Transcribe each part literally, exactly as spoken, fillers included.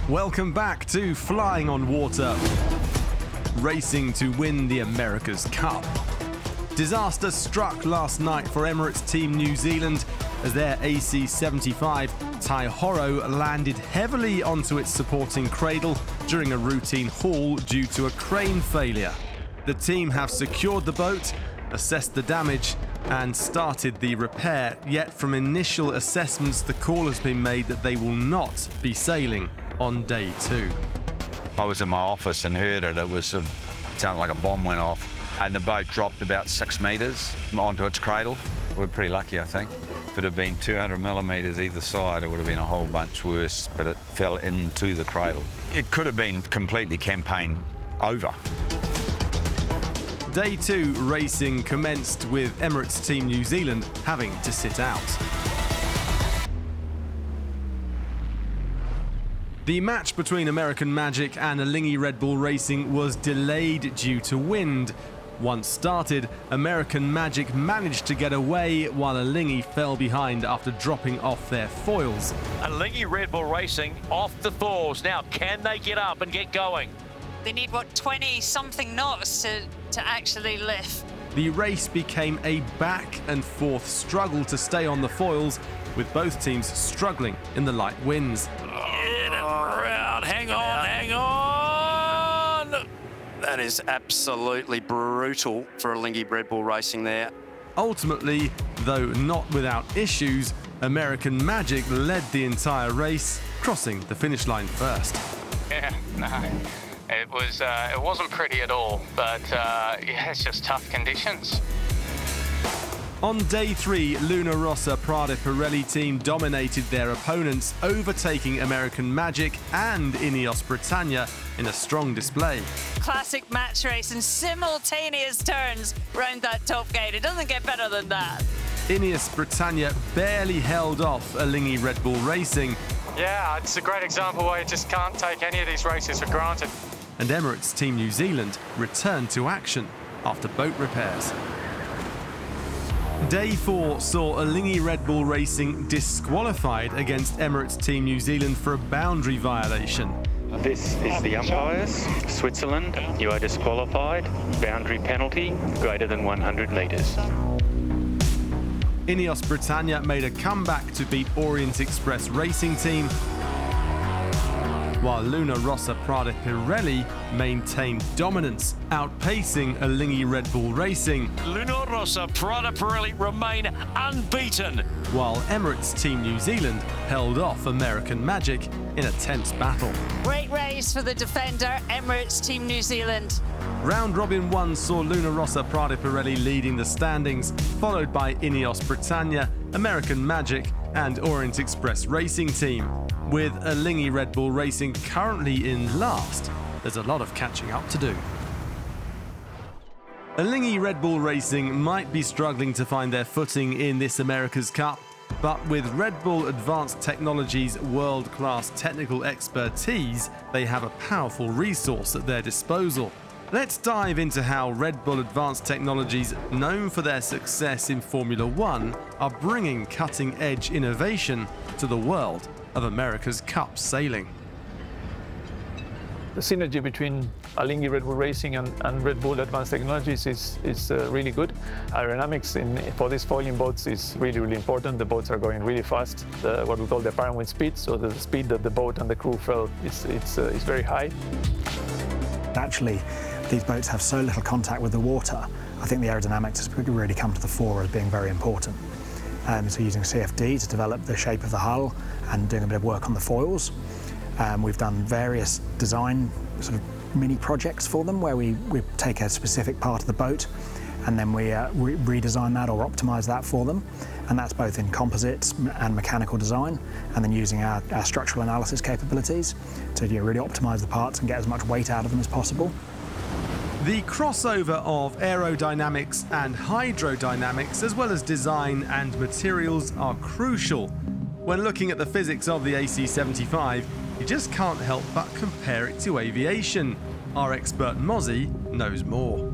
Welcome back to Flying on Water, racing to win the America's Cup. Disaster struck last night for Emirates Team New Zealand as their A C seventy-five Taihoro landed heavily onto its supporting cradle during a routine haul due to a crane failure. The team have secured the boat, assessed the damage and started the repair, yet from initial assessments the call has been made that they will not be sailing on day two. I was in my office and heard it. It was a, it sounded like a bomb went off, and the boat dropped about six metres onto its cradle. We're pretty lucky, I think. If it had been two hundred millimetres either side, it would have been a whole bunch worse, but it fell into the cradle. It could have been completely campaign over. Day two racing commenced with Emirates Team New Zealand having to sit out. The match between American Magic and Alinghi Red Bull Racing was delayed due to wind. Once started, American Magic managed to get away while Alinghi fell behind after dropping off their foils. Alinghi Red Bull Racing off the foils. Now, can they get up and get going? They need, what, twenty-something knots to, to actually lift. The race became a back and forth struggle to stay on the foils, with both teams struggling in the light winds. Get it around. Hang on, hang on. That is absolutely brutal for Alinghi Red Bull Racing there. Ultimately, though not without issues, American Magic led the entire race, crossing the finish line first. Yeah, no, it was uh, it wasn't pretty at all, but uh, yeah, it's just tough conditions. On day three, Luna Rossa Prada Pirelli team dominated their opponents, overtaking American Magic and Ineos Britannia in a strong display. Classic match race and simultaneous turns round that top gate. It doesn't get better than that. Ineos Britannia barely held off Alinghi Red Bull Racing. Yeah, it's a great example where you just can't take any of these races for granted. And Emirates Team New Zealand returned to action after boat repairs. Day four saw Alinghi Red Bull Racing disqualified against Emirates Team New Zealand for a boundary violation. This is the umpires. Switzerland, you are disqualified. Boundary penalty greater than one hundred metres. Ineos Britannia made a comeback to beat Orient Express Racing Team, while Luna Rossa Prada Pirelli maintained dominance, outpacing Alinghi Red Bull Racing. Luna Rossa Prada Pirelli remain unbeaten, while Emirates Team New Zealand held off American Magic in a tense battle. Great race for the defender, Emirates Team New Zealand. Round Robin one saw Luna Rossa Prada Pirelli leading the standings, followed by Ineos Britannia, American Magic and Orient Express Racing Team. With Alinghi Red Bull Racing currently in last, there's a lot of catching up to do. Alinghi Red Bull Racing might be struggling to find their footing in this America's Cup, but with Red Bull Advanced Technologies' world-class technical expertise, they have a powerful resource at their disposal. Let's dive into how Red Bull Advanced Technologies, known for their success in Formula One, are bringing cutting-edge innovation to the world of America's Cup sailing. The synergy between Alinghi Red Bull Racing and, and Red Bull Advanced Technologies is, is uh, really good. Aerodynamics in, for these foiling boats is really, really important. The boats are going really fast, the, what we call the apparent wind speed, so the speed that the boat and the crew felt is, it's, uh, is very high. Actually, these boats have so little contact with the water, I think the aerodynamics has really come to the fore as being very important. Um, so using C F D to develop the shape of the hull and doing a bit of work on the foils. Um, we've done various design sort of mini projects for them where we, we take a specific part of the boat and then we uh, re redesign that or optimise that for them. And that's both in composites and mechanical design, and then using our, our structural analysis capabilities to you know, really optimise the parts and get as much weight out of them as possible. The crossover of aerodynamics and hydrodynamics, as well as design and materials, are crucial. When looking at the physics of the A C seventy-five, you just can't help but compare it to aviation. Our expert Mozzie knows more.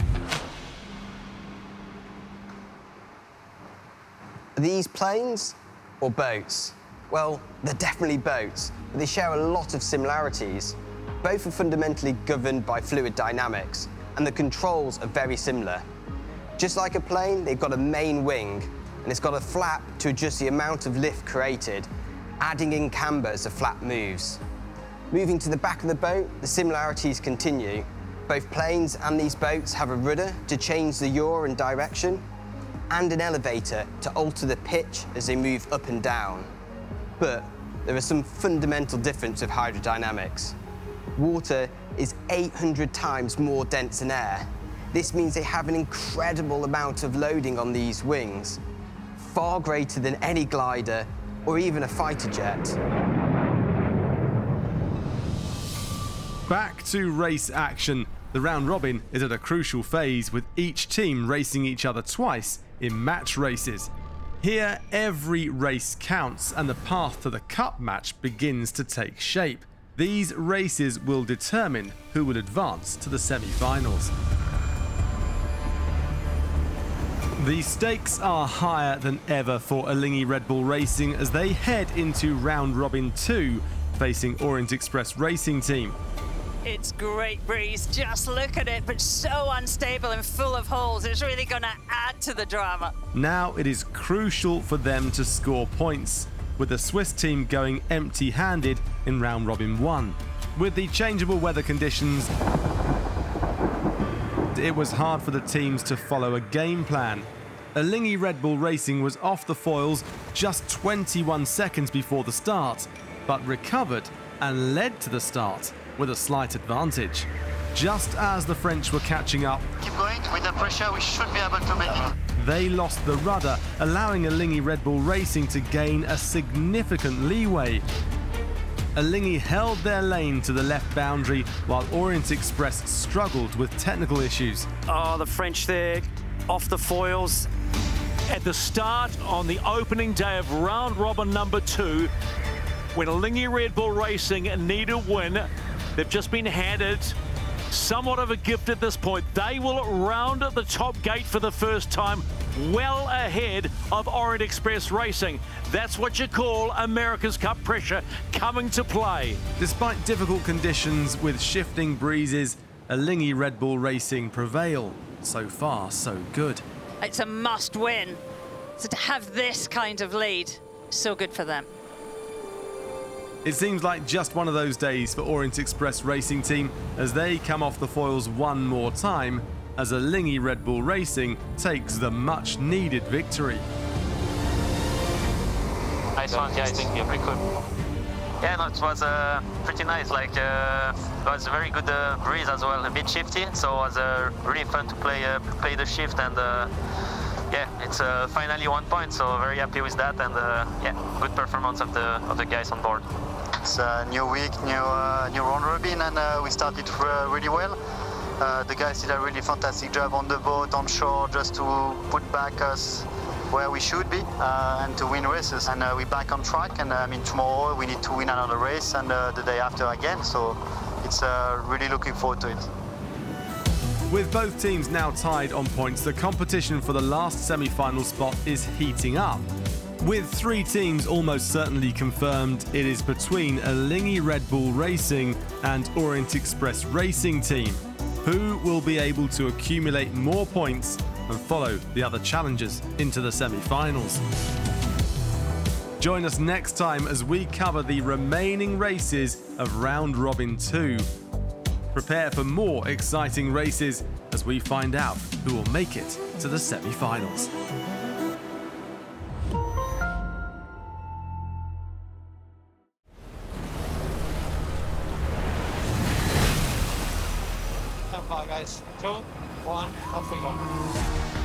These planes or boats? Well, they're definitely boats, but they share a lot of similarities. Both are fundamentally governed by fluid dynamics, and the controls are very similar. Just like a plane, they've got a main wing, and it's got a flap to adjust the amount of lift created, adding in camber as the flap moves. Moving to the back of the boat, the similarities continue. Both planes and these boats have a rudder to change the yaw and direction, and an elevator to alter the pitch as they move up and down. But there are some fundamental differences of hydrodynamics. Water is eight hundred times more dense than air. This means they have an incredible amount of loading on these wings, far greater than any glider or even a fighter jet. Back to race action. The round robin is at a crucial phase, with each team racing each other twice in match races. Here, every race counts, and the path to the cup match begins to take shape. These races will determine who will advance to the semi-finals. The stakes are higher than ever for Alinghi Red Bull Racing as they head into round robin two, facing Orient Express Racing Team. It's great breeze, just look at it, but so unstable and full of holes. It's really going to add to the drama. Now it is crucial for them to score points, with the Swiss team going empty-handed in round robin one. With the changeable weather conditions, it was hard for the teams to follow a game plan. Alinghi Red Bull Racing was off the foils just twenty-one seconds before the start, but recovered and led to the start with a slight advantage. Just as the French were catching up, keep going with the pressure, we should be able to make it. They lost the rudder, allowing Alinghi Red Bull Racing to gain a significant leeway. Alinghi held their lane to the left boundary, while Orient Express struggled with technical issues. Oh, the French there, off the foils. At the start on the opening day of round robin number two, when Alinghi Red Bull Racing need a win, they've just been handed somewhat of a gift at this point. They will round the top gate for the first time, well ahead of Orient Express Racing. That's what you call America's Cup pressure coming to play. Despite difficult conditions with shifting breezes, Alinghi Red Bull Racing prevail. So far, so good. It's a must win. So to have this kind of lead, so good for them. It seems like just one of those days for Orient Express Racing Team as they come off the foils one more time as Alinghi Red Bull Racing takes the much needed victory. Nice one, guys. You're pretty cool. Yeah, no, it was uh, pretty nice. Like, uh, it was a very good uh, breeze as well, a bit shifty. So it was uh, really fun to play uh, play the shift, and uh, yeah, it's uh, finally one point. So very happy with that, and uh, yeah, good performance of the of the guys on board. It's a new week, new uh, new round robin, and uh, we started uh, really well. Uh, the guys did a really fantastic job on the boat, on shore, just to put back us where we should be uh, and to win races. And uh, we're back on track, and uh, I mean tomorrow we need to win another race, and uh, the day after again. So it's uh, really looking forward to it. With both teams now tied on points, the competition for the last semi-final spot is heating up. With three teams almost certainly confirmed, it is between Alinghi Red Bull Racing and Orient Express Racing Team. Who will be able to accumulate more points and follow the other challengers into the semi-finals? Join us next time as we cover the remaining races of round robin two. Prepare for more exciting races as we find out who will make it to the semi-finals. Guys, two, one, off we go.